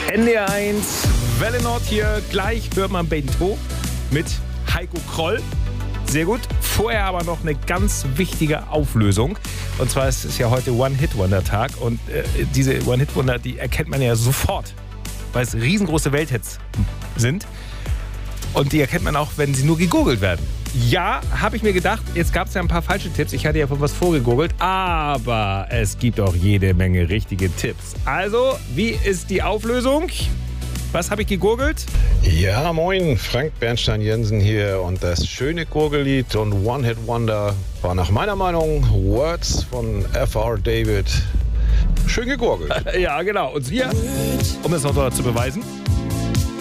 NDR 1, Welle Nord hier. Gleich hört man Bento mit Heiko Kroll. Sehr gut. Vorher aber noch eine ganz wichtige Auflösung. Und zwar ist es ja heute One-Hit-Wonder-Tag. Und diese One-Hit-Wonder, die erkennt man ja sofort, weil es riesengroße Welthits sind. Und die erkennt man auch, wenn sie nur gegoogelt werden. Ja, habe ich mir gedacht, jetzt gab es ja ein paar falsche Tipps. Ich hatte ja von was vorgegoogelt, aber es gibt auch jede Menge richtige Tipps. Also, wie ist die Auflösung? Was habe ich gegurgelt? Ja, moin, Frank Bernstein-Jensen hier und das schöne Gurgellied und One-Hit-Wonder war nach meiner Meinung Words von F.R. David. Schön gegurgelt. Ja, genau. Und hier, um es noch zu beweisen,